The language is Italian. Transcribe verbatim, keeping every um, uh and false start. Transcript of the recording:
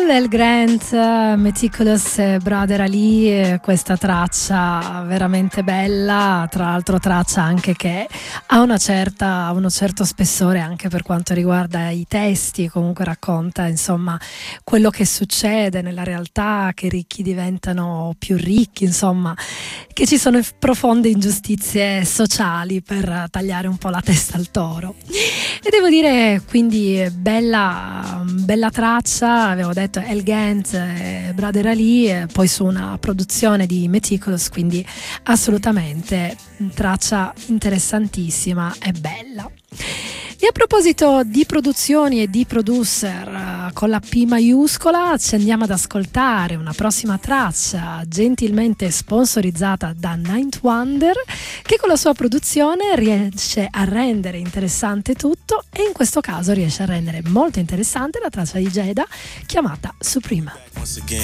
El Grant, Meticulous, Brother Ali, questa traccia veramente bella, tra l'altro traccia anche che ha una certa, uno certo spessore anche per quanto riguarda i testi, comunque racconta insomma quello che succede nella realtà, che i ricchi diventano più ricchi, insomma che ci sono profonde ingiustizie sociali per tagliare un po' la testa al toro. E devo dire quindi bella, bella traccia, avevo detto El Gant e Brother Ali, poi su una produzione di Meticulous, quindi assolutamente traccia interessantissima e bella. E a proposito di produzioni e di producer con la P maiuscola, ci andiamo ad ascoltare una prossima traccia gentilmente sponsorizzata da Ninth Wonder, che con la sua produzione riesce a rendere interessante tutto, e in questo caso riesce a rendere molto interessante la traccia di Jada chiamata Suprema.